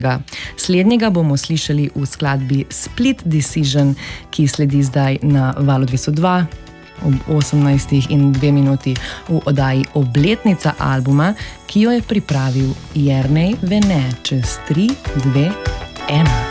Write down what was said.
Slednjega bomo slišali v skladbi Split Decision, ki sledi zdaj na Valu 202 ob 18:02 v oddaji Obletnica albuma, ki jo je pripravil Jernej Vene čez 3, 2, 1.